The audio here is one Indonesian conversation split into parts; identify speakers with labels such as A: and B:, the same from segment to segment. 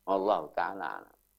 A: Allah taala.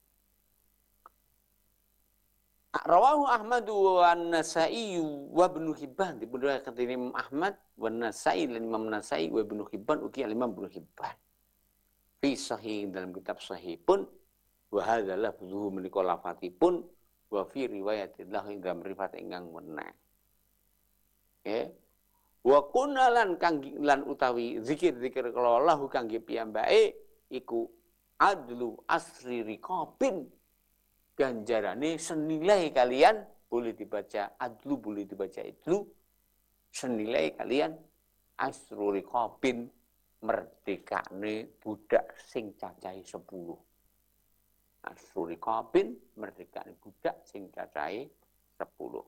A: Rawahu Ahmad wa An-Nasa'i wa Ibnu Hibban, diberikan dari Imam Ahmad wa An-Nasa'i dan Imam Nasa'i wa Ibnu Hibban uki Imam Ibnu Hibban. Fi sahih, dalam kitab sahih pun wa hadza lafzuhu min qalafati pun wa fi riwayatillah dalam riwayat ingkang meneh. Ya. Wa kunalan kang lan utawi zikir-zikir kala lahu kangge piyambake iku adlu asri riqabin, ganjarane senilai kalian boleh dibaca adlu, boleh dibaca idlu, senilai kalian asru riqabin, merdekane budak sing cacahe 10. Asru riqabin, merdekane budak sing cacahe 10.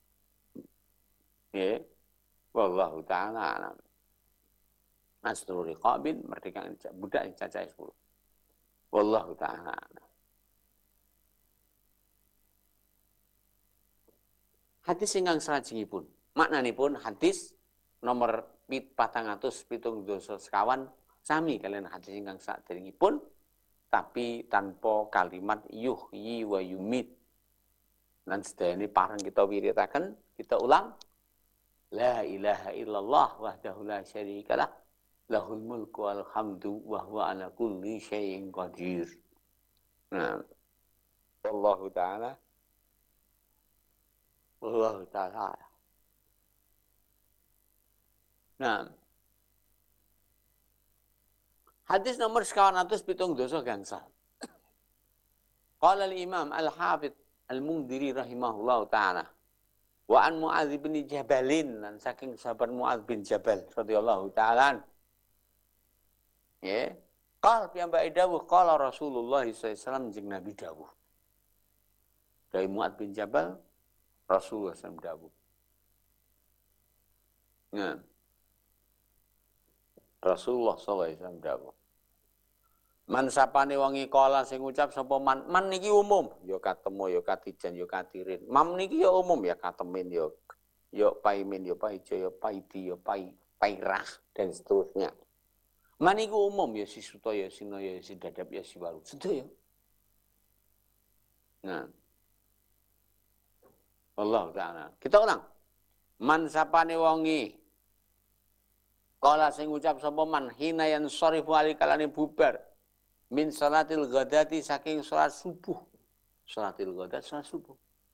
A: Ya. Wallahu ta'ala alam. Asru riqabin, merdekane budak sing cacahe 10. Wallahu ta'ala alam. Hadis ingkang salajengipun, maknanipun hadis nomor 472 sekawan sami kalian hadis ingkang saderengipun, tapi tanpa kalimat yuhyi wa yumit. Lan sedaya pareng kita wiritaken, kita ulang. La ilaha illallah wahdahu la syarikalah, lahul mulku wal hamdu wa huwa ala kulli syai'in qadir. Nah, Allah taala Allah taala. Nah, hadis nomor 170 gangsal. Qala al-Imam Al-Hafidz Al-Mundhiri rahimahullahu taala. Wa an Mu'adz bin Jabalin, lan saking sahabat Mu'adz bin Jabal radhiyallahu taala. Ya. Qal piyambake dawuh qala Rasulullah sallallahu alaihi wasallam jeung Nabi dawuh. Dari Mu'adz bin Jabal Rasulullah SAW dawuh. Nah. Rasulullah SAW dawuh. Man sapane wongi kala sing ngucap sapa man niki umum, ya katemu ya katijan ya katirin. Mam niki ya umum ya katemin ya paimin ya paijo ya paidi ya pairah dan seterusnya. Man niku umum ya si suto ya sino ya si dadap ya si walu. Sedaya. Nah. Allah taala. Kita ulang. Man sapane wongi kala sing ngucap sapa man hina yan sharifu alikalane bubar min salatil ghadati saking salat subuh. Salatil ghadat salat subuh.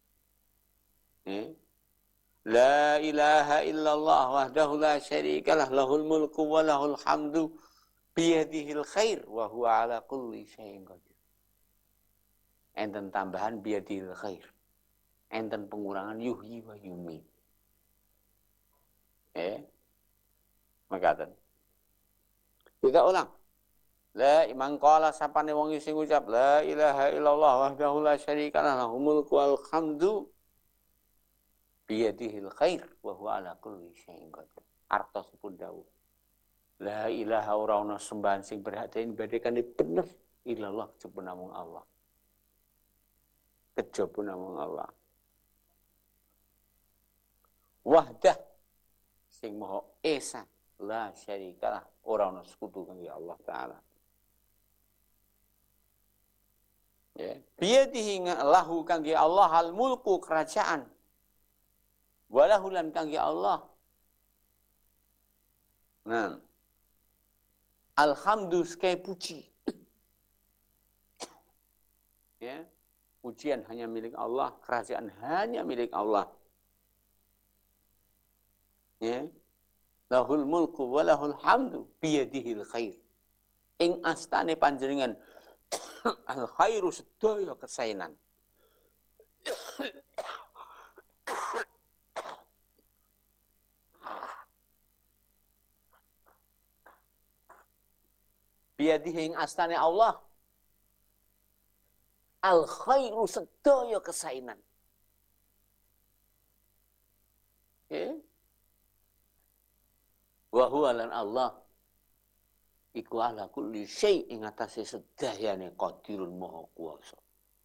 A: La ilaha illallah wahdahu la syarikalah, lahul mulku wa lahul hamdu biyadihil khair wa huwa ala kulli syai'in qadir. Enten tambahan biyadihil khair. Enten pengurangan yuhyi wa yumit. Makaten. Kita ulang. La iman qala sapane wong sing ngucap la ilaha illallah wahdahu la syarikalah lahul mulku wal hamdu biyadihil khair wa huwa ala kulli syai'in qadir. Artosipun dawuh. La ilaha ora ana sembahan sing berhak diibadahkan bener illallah kejaba namung Allah. Kejaba namung Allah. Wahdah sing maha esa la syarikalah, ora ana sekutu kangge Allah taala. Ya, biyadihi lahu kangge Allah al mulku kerajaan. Walahu lan kangge Allah. Nah. Alhamdulillah sekali puji. Ya. Pujian hanya milik Allah, kerajaan hanya milik Allah. Ya. Lahul mulku wa lahul hamdu biyadihil khair. Ing astane panjenengan al khairu sedaya kesainan. Biyadihi ing astane Allah al khairu sedaya kesainan. Wa huwa lan Allah iku ala kulli syai' ing atase sedayane qadirun maha kuwasa.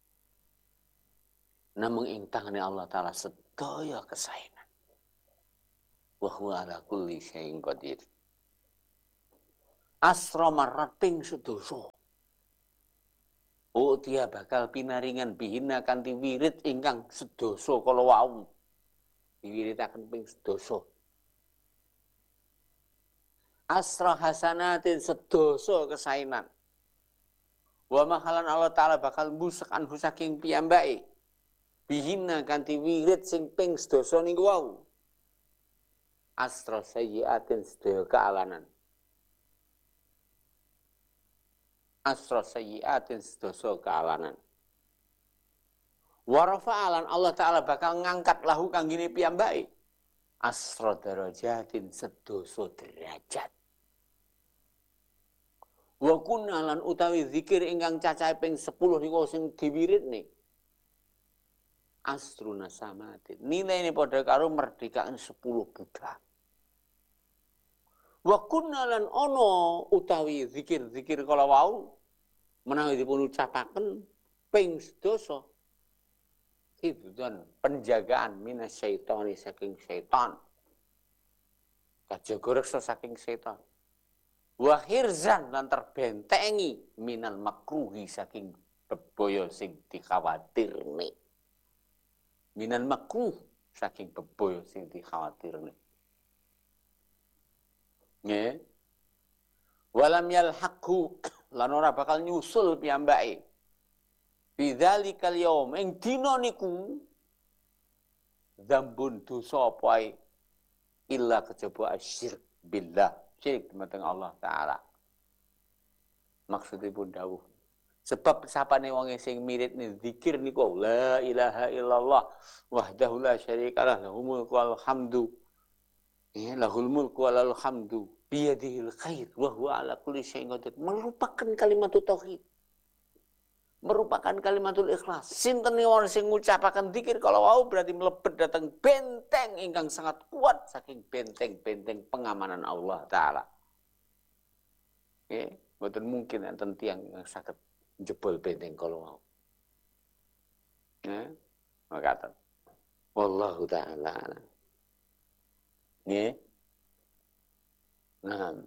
A: Namung ing tangane Allah taala sedaya kesainan. Wa huwa ala kulli syai'in qadir. Asra marrat ping sedoso. dia bakal pinaringan bihina kanthi wirid ingkang sedasa kala wau. Diwiritaken ping sedasa. Asra hasanatin sedasa kesainan. Wa mahalan Allah Ta'ala bakal mbusek anhu saking piyambake. Bihina kanthi wirid sing ping sedasa niku wau. Asra sayyiatin sedaya kealanan. Asra sayyiatin sedasa kealanan. Wa rafa'alan Allah Ta'ala bakal ngangkat lahu kanggine piyambake. Asra darajatin sedasa derajat. Wa kunalan utawi zikir ingkang cacahe ping 10 niku sing diwiridne. Asruna samatin. Nilaine padha karo merdekakan 10 budak. Wa kunalan ana utawi zikir-zikir kala wau menawi dipun ucapaken ping 10 hifdzan penjagaan minasyaitani saking syaitan. Kajaga reksa saking syaitan. Wa hirzan lan terbentengi minal makruhi saking bebaya sing dikhawatirne. Minal makruh saking bebaya sing dikhawatirne. Nggih. Walam yalhaqhu lan ora bakal nyusul piyambake. Bidzalikal yaum ing dina niku dzambun dosa apa ae illa kejaba asyirk billah. Syirik dumateng Allah Ta'ala. Maksudipun dawuh. Sebab sapane wong sing miritne zikir niku la ilaha illallah wahdahu la syarikalah lahul mulku wal hamdu. Ya, lahul mulku wal hamdu biyadihil khair wa huwa ala kulli syai'in qadir. Merupakan kalimat tauhid. Merupakan kalimatul ikhlas. Sinten wong sing ngucapaken zikir kalau wau berarti mlebet datang benteng ingkang sangat kuat saking benteng-benteng pengamanan Allah Ta'ala. Nggih, mboten mungkin enten tiyang saged jebol benteng kalau wau. Nggih, makaten. Wallahu ta'ala. Nggih. Nah.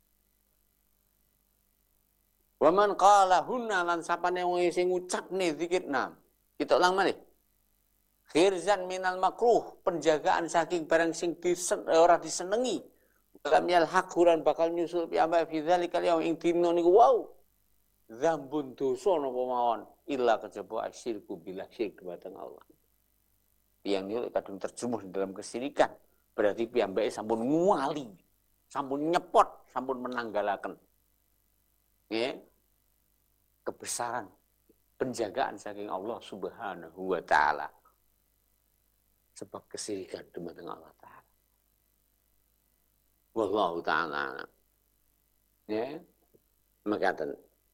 A: Waman qala hunna lan sapane wong sing ngucapne zikir nam. Kita ulang malih. Khirzan minal makruh, penjagaan saking barang sing ora disenengi. Lam yalhaq huran bakal nyusul piyambak fi dzalikal yaum ing dina niku wau. Dzambun dosa napa mawon illa kejaba asyirku billah syirik dumateng Allah. Yang niku kadung terjemuh dalam kesyirikan, berarti piyambake sampun nguali, sampun nyepot, sampun menanggalaken. Nggih. Kebesaran penjagaan saking Allah Subhanahu wa Ta'ala. Sebab kesyirikan dumateng Allah Ta'ala. Wallahu ta'ala. Ya. Makaten.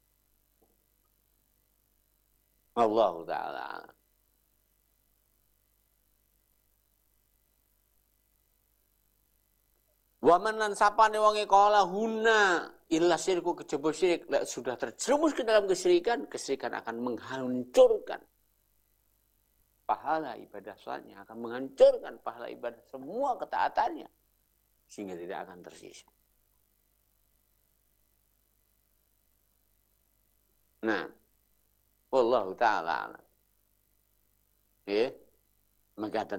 A: Wallahu ta'ala. Waman lan sapane wonge kala huna illa syirku kejaba syirik, sudah terjerumus ke dalam kesyirikan, kesyirikan akan menghancurkan pahala ibadah salatnya, akan menghancurkan pahala ibadah semua ketaatannya sehingga tidak akan tersisa. Nah, wallahu ta'ala. Makaten.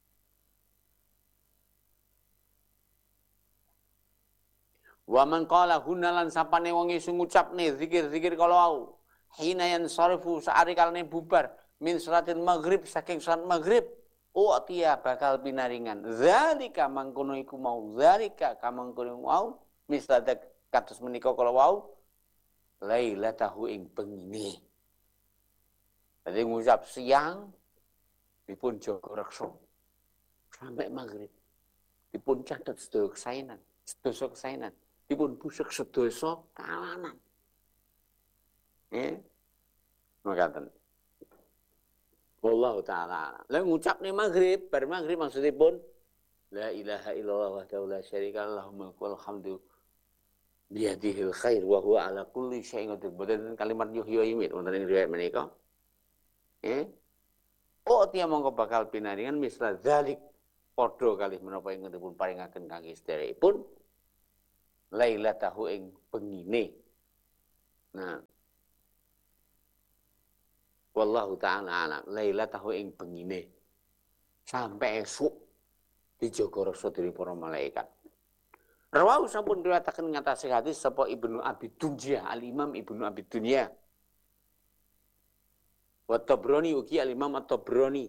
A: Wa man qala hunalan sapane wong sing ngucapne zikir-zikir kala wau hina yansarifu saari kalane bubar min salatil maghrib saking salat maghrib dia bakal pinaringan zalika mangkono iku mau zalika kamangkono mau misladak kados menika kala wau lailatahu ing bengine. Dadi ngucap siang dipun jaga reksa sampai maghrib dipun catet sedaya kesainan dipun busek sedasa kawanan. Makaten. Wallahu ta'ala. Lah ngucapne maghrib, bar maghrib maksudipun la ilaha illallah wahdahu la syarikalah lahul mulku wal hamdu biyadihil khair wa huwa ala kulli syai'in qadir. Boten kalimat yuhyi yumit wonten ing riwayat menika. Dia mongko bakal pinaringan misla dzalik padha kalih menapa ingkang dipun paringaken kangge sedherekipun lailatahu ing bengine. Nah, Wallahu ta'ala alam. Lailatahu ing bengine sampai esuk dijaga rasa dening para malaikat. Rawahu sampun riwayataken ngatasi hadis sapa Ibnu Abi Dunya, Al-Imam Ibnu Abi Dunya. Wa Tabrani ugi Al-Imam At-Tabrani.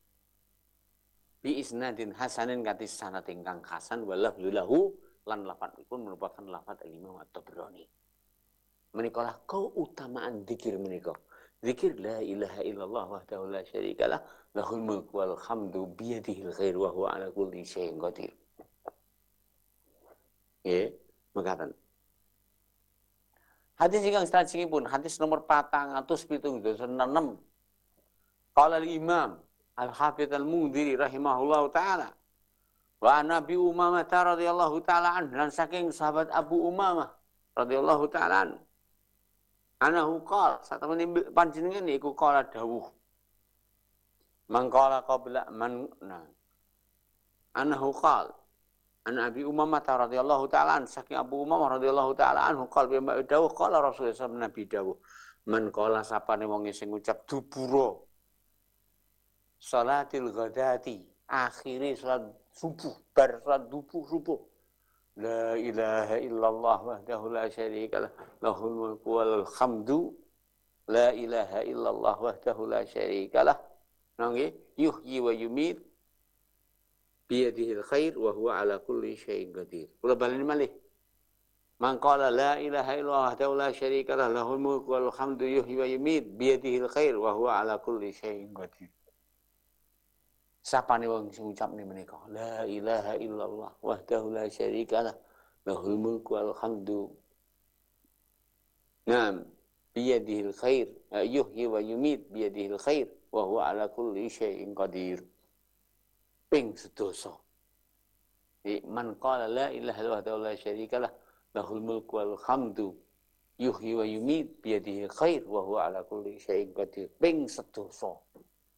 A: Bi isnadin hasanin kanthi sanad ingkang hasan wallahu lahu lan lafaz pun merupakan lafaz Al-Imam At-Tabrani. Menika keutamaan zikir menika. Zikir la ilaha illallah wahdahu la syarikalah lahul mulku wal hamdu biyadihil khair wa huwa ala kulli syai'in qadir. Ya, mekaten. Hadis ingkang salajengipun hadis nomor 476. Qala al-Imam Al-Hafidz Al-Mundhiri rahimahullahu taala wa Nabi Umamah radhiyallahu taala an dan saking sahabat Abu Umamah radhiyallahu taala an anahu qala satemene panjenengan iku qala dawuh mangkala qabla man anahu qala an Abi Umamah radhiyallahu taala an saking Abu Umamah radhiyallahu taala anhu qala bi dawuh qala Rasulullah sallallahu Nabi dawuh man qala sapane wong sing ngucap dubura salatil ghadati akhiri salat subuh bar salat subuh la ilaha illallah wahdahu la syarikalah lahul mulku wal hamdu la ilaha illallah wahdahu la syarikalah nggih yuhyi wa yumit biyadihil khair wa huwa ala kulli syai'in qadir. Kula baleni malih. Man qala la ilaha illallah wahdahu la syarikalah lahul mulku wal hamdu yuhyi wa yumit biyadihil khair wa huwa ala kulli syai'in qadir. Sapane wong sing ngucapne menika la ilaha illallah wahdahu la syarikalah lahul mulku wal hamdu nam biyadihil khair yuhyi wa yumit biyadihil khair wa huwa ala kulli syai'in qadir. Ping sedoso. Man qala la ilaha illallah wahdahu la syarikalah lahul mulku wal hamdu yuhyi wa yumit biyadihil khair wa huwa ala kulli syai'in qadir. Ping sedoso.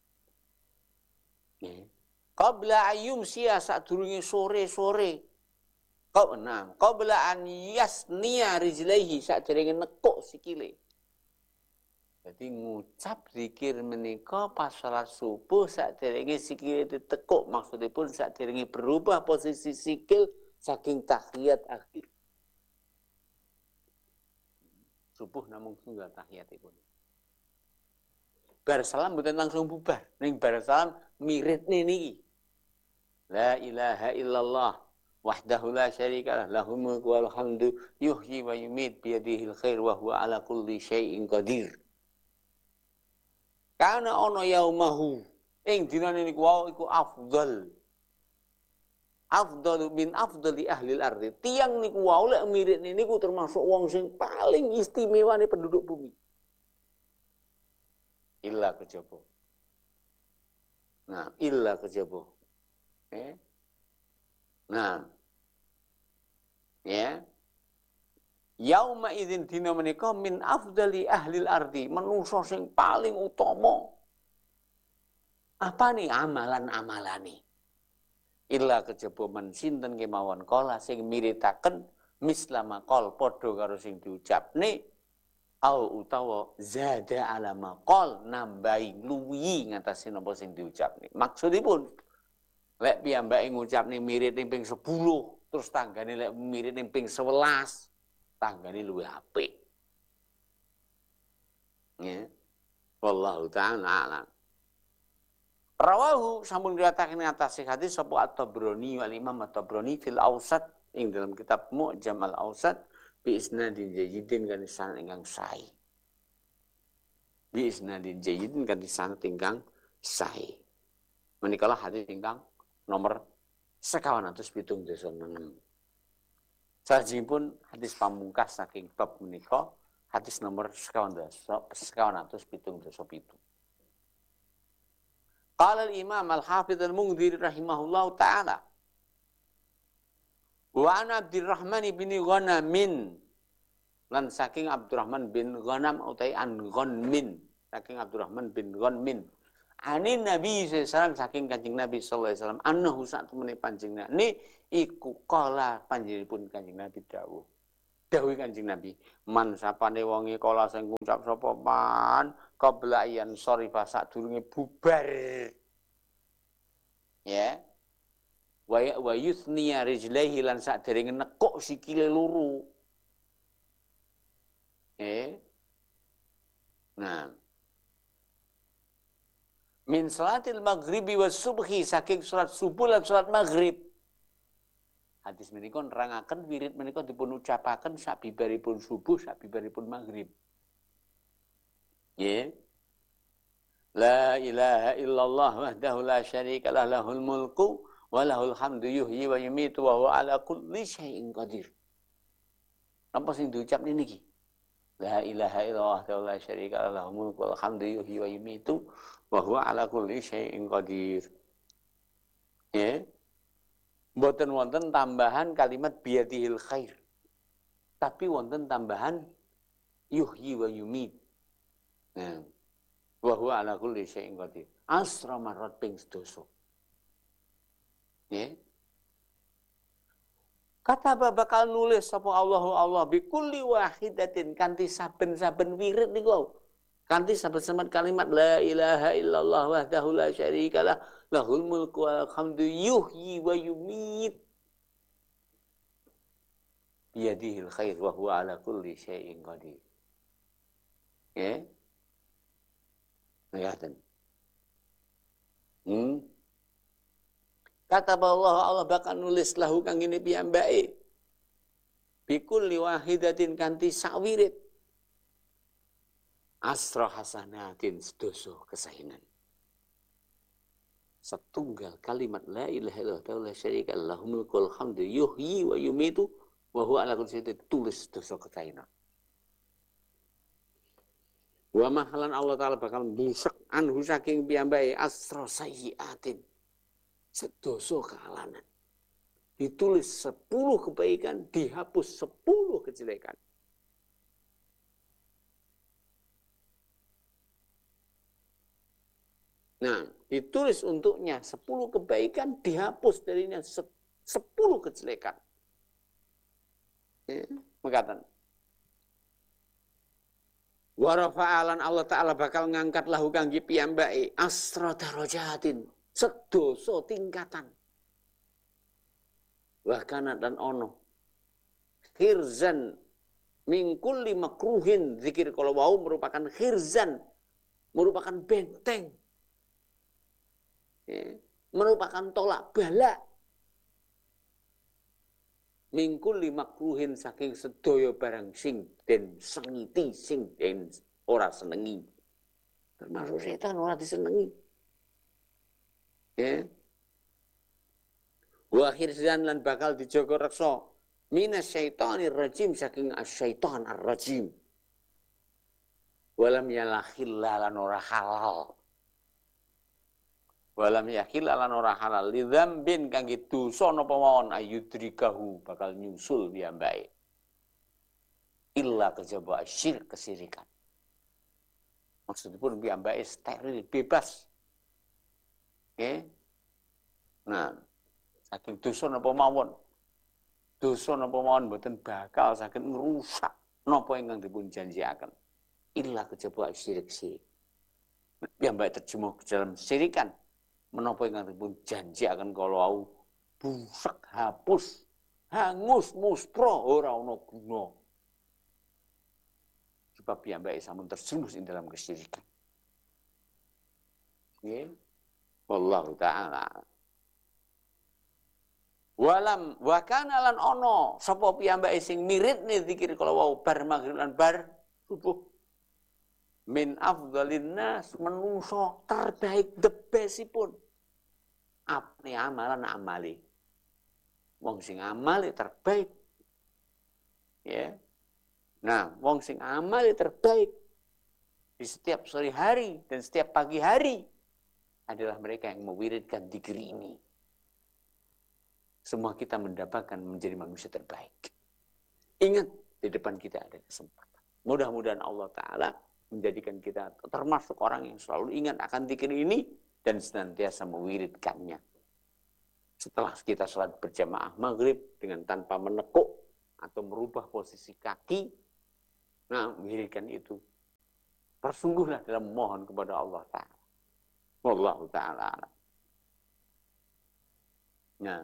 A: Qabla ayyum sia sadurunge sore-sore. Qabla an yasniya rijlaihi sadurunge nekuk sikile. Jadi ngucap zikir menika pas salat subuh sadurunge sikile ditekuk, maksudipun sadurunge berubah posisi sikil saking tahiyat akhir. Subuh namung tunggal tahiyatipun. Bar salam mboten langsung bubar. Ning bar salam miritne niki. La ilaha illallah wahdahu la syarikalah lahul mulku wal hamdu yuhyi wa yumit biyadihil khair wa huwa ala kulli syai'in qadir. Kana ana yaumahu ing dinane niku wau iku afdal. Afdalu min afdali ahli al-ardi. Tiang niku wau lek miritne niku termasuk wong sing paling istimewane penduduk bumi. Illa kejaba. Nah, illa kejaba. Nah. Ya. Yauma idzin dina menika min afdali ahlil ardi, manungsa sing paling utama. Apa nih amalan-amalane? Illa kejaba men sinten kemawon kala sing miritaken mislama qol padha karo sing diucapne au utawa zada ala maqal nambahi luwi ngatasi napa sing diucapne. Maksudipun lek piyambake ngucapne mirip ning ping 10 terus tanggane lek mirip ning ping 11 tanggane luwih apik. Ya. Wallahu ta'ala a'lam. Rawahu sampun riwayataken ngatasi hadis sapa At-Tabrani wal Imam At-Tabrani fil Awsat ing dalam kitab Mu'jam al-Awsat bi isnadin jayyidin kan sanad ingkang sahih. Bi isnadin jayyidin kan sanad ingkang sahih. Menikalah hadis ingkang nomor 1176. Salajengipun hadis pamungkas saking bab menika hadis nomor 1177. Qala al-Imam Al-Hafidz Al-Mundhiri rahimahullahu taala wa an Abdurrahman bin Ghanamin lan saking Abdurrahman bin Ghanam utai an Ghanmin saking Abdurrahman bin Ghanmin anin Nabi sallallahu alaihi wasallam saking Kanjeng Nabi sallallahu alaihi wasallam annahu sak temene panjenengane iku kala panjenenganipun Kanjeng Nabi dawuh Kanjeng Nabi man sapane wonge kala sing ngucap sapa man qabla ayan sorifa sadurunge bubar. Ya. Wa yuthniya rijlaihi lan saderenge nekuk sikile loro. Nah, min salatil maghribi was subhi saking salat subuh lan salat maghrib. Hadis menika nerangaken wirid menika dipun ucapaken sabibaripun subuh, sabibaripun maghrib. Nggih. La ilaha illallah wahdahu la syarika lah lahul mulku wa lahul hamdu yuhyi wa yumitu wa huwa ala kulli syai'in qadir. Napa sing diucap niki? La ilaha illallah wahdahu la syarika lah lahul mulku wa lahul hamdu yuhyi wa yumitu wa huwa ala kulli syai'in qadir. Ya. Mboten wonten tambahan kalimat biyadihil khair. Tapi wonten tambahan yuhyi wa yumit. Nah, wa huwa ala kulli syai'in qadir. Asra marrat ping 12. Ya. Kata bakal nulis sapa Allah bi kulli wahidatin kanthi saben-saben wirid niku. Kanthi saben-saben kalimat la ilaha illallah wahdahu la syarikalah lahul mulku wal hamdu yuhyi wa yumit. Biyadihil khair wa huwa ala kulli syai'in qadir. Ya. Ngeten. Kata Allah bakal nulis lahu kang ngene piyambake. Bikul liwahidatin kanthi sawirid. Asra hasanatin sedoso kesahinan. Setunggal kalimat la ilaha illallah la syarika lahu mulkul hamdu yuhyi wa yumitu wa huwa ala kulli syai'in tulis dosa kesahinan. Wa mahalan Allah taala bakal busek anhu saking piyambake asra sayyiatin. Sedoso kealanan. Ditulis 10 kebaikan, dihapus 10 kejelekan. Nah, ditulis untuknya 10 kebaikan, dihapus darinya 10 kejelekan. Ya, mengatakan. Wa rafa'alan Allah Ta'ala bakal ngangkat lahu kangge piyambake asra darajatin. Sedoso tingkatan. Bahkan dan ono khirzan min kulli makruhin. Zikir kalau wau merupakan khirzan, merupakan benteng, ya, merupakan tolak bala. Min kulli makruhin saking sedaya barang sing den sengiti, sing den ora senengi. Termasuk setan ora disenengi. Ya. Wa khirzan lan bakal dijaga reksa minas syaitonir rajim saking asyaiton ar-rajim. Walam yalakhilla lan ora halal. Walam yakhilla lan ora halal lidzambin kangge dosa napa mawon ayudrikahu bakal nyusul piyambake. Illa kejaba syirik kesirikan. Maksudipun piyambake steril bebas. Oke. Nah, saking dosa napa mawon. Dosa napa mawon mboten bakal saged ngrusak napa ingkang dipun janjiaken. Illa kejaba syirik-syirik. Piyambake terjemah ke dalam syirikan menapa ingkang dipun janjiaken kala wau busek hapus, hangus muspra ora ana guna. Sebab piyambake sampun terjerumus ing dalam kesyirikan. Nggih. Wallahu ta'ala. Walam wa kana lan ono sapa piyambake sing miritne zikir kala wau bar maghrib lan bar subuh. Min afdhalin nas menungso terbaik the bestipun. Apne amalan amali. Wong sing amali terbaik. Ya. Nah, wong sing amali terbaik di setiap sore hari dan setiap pagi hari adalah mereka yang mewiridkan zikir ini. Semua kita mendapatkan menjadi manusia terbaik. Ingat, di depan kita ada kesempatan. Mudah-mudahan Allah Ta'ala menjadikan kita termasuk orang yang selalu ingat akan zikir ini dan senantiasa mewiridkannya. Setelah kita sholat berjamaah maghrib dengan tanpa menekuk atau merubah posisi kaki, nah, wiridkan itu. Bersungguhlah dalam mohon kepada Allah Ta'ala. Wallahu ta'ala. Nah,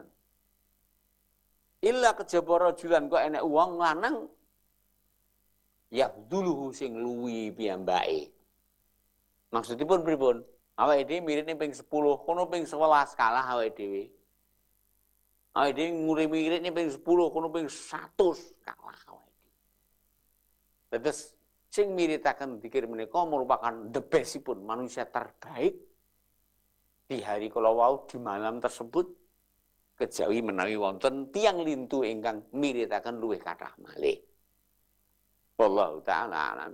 A: illa kejaba rajulan kok enek wong lanang ya dulu sing luwi piyambake. Maksudipun pripun? Awake dhewe miripne ping 10, kono ping 11 kalah awake dhewe. Awake dhewe ngurip-miripne ping 10, kono ping 100 kalah awake dhewe. Terus sing miritaken dzikir menika merupakan the bestipun manusia terbaik di hari kala wau di malam tersebut kejawi menawi wonten tiang lintu ingkang miritaken luwih kathah malih. Wallahu ta'ala alam.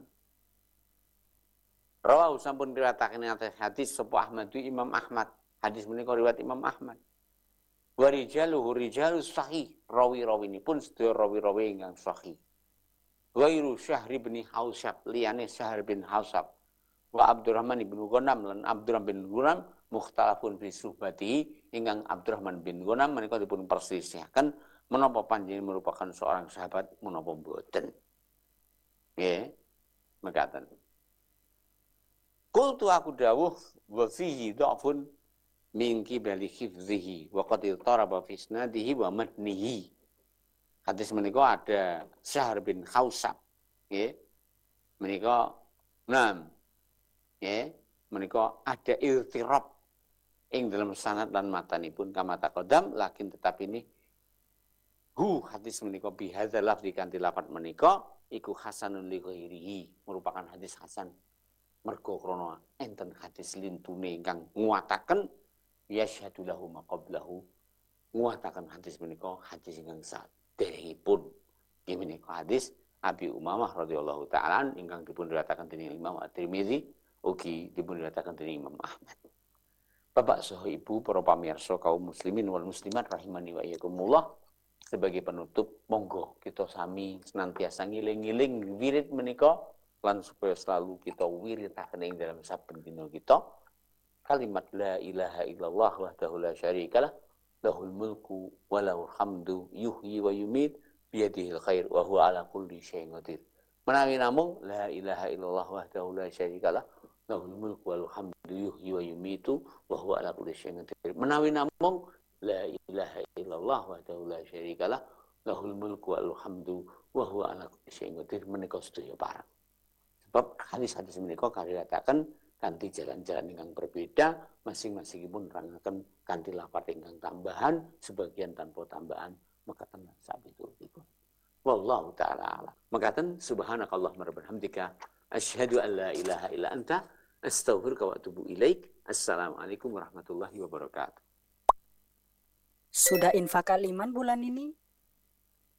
A: Rawahu sampun riwayataken atas hadis sapa Ahmad Imam Ahmad. Hadis menika riwayat Imam Ahmad. Wa rijaluhu rijalus sahih. Rawi-rawinipun sedaya rawi-rawi ingkang sahih. Ghairu Syahr bin Hausab, liyane Syahr bin Hausab. Wa Abdurrahman bin Ghanam lan Abdurrahman bin Ghanam mukhtalafun fi suhbati, ingkang Abdurrahman bin Ghanam menika dipun persisihaken menapa panjenengan merupakan seorang sahabat menapa mboten. Nggih, mekaten. Qultu aku dawuh wa fihi dha'fun min qibali hifdhihi wa qad taraba fi isnadihi wa matnihi. Hadis menika ada Syahr bin Hausab, nggih. Menika nggih, menika ada iltirab ing dalam sanad lan matanipun kama taqaddam, lakin tetap ini hadis menika bihadzal lafzi kanthi lafaz menika iku hasanun li ghairihi, merupakan hadis hasan mergo krana enten hadis lintune ingkang nguataken yasyhadu lahu maqablahu, nguataken hadis menika hadis ingkang saderengipun. Inggih menika hadis Abi Umamah radhiyallahu taala ingkang dipun riwayataken dening Imam At-Tirmizi ugi dipun riwayataken dening Imam Ahmad. Bapak saha Ibu para pamirsa kaum muslimin wal muslimat rahimani wa iyyakumullah, sebagai penutup monggo kita sami senantiasa ngiling-ngiling wirid menika lan supaya selalu kita wiritaken ing dalam saben dina kita kalimat la ilaha illallah wahdahu la syarikalah lahul mulku wa lahul hamdu yuhyi wa yumit biyadihil khair wa huwa ala kulli syai'in qadir. Menawi namung la ilaha illallah wahdahu la syarikalah lahul mulku wal hamdu yuhyi wa yumitu wa huwa ala kulli syai'in qadir. Menawi namung la ilaha illallah wahdahu la syarikalah lahul mulku wal hamdu wa huwa ala kulli syai'in qadir menika sedaya parang. Sebab hadis-hadis menika kariwataken kanthi jalan-jalan ingkang berbeda, masing-masingipun nerangaken kanthi lafaz ingkang tambahan, sebagian tanpa tambahan, mekaten sabitulipun. Wallahu ta'ala a'lam. Mekaten subhanakallahumma rabbana hamdika asyhadu an la ilaha illa anta astaghfiruka wa atubu ilaik. Assalamualaikum warahmatullahi wabarakatuh.
B: Sudah infak kaliman bulan ini?